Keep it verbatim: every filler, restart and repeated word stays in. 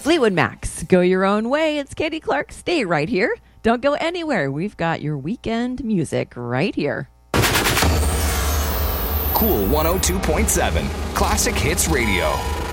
Fleetwood Macs, go your own way. It's Katie Clark. Stay right here. Don't go anywhere. We've got your weekend music right here. Cool one oh two point seven, Classic Hits Radio.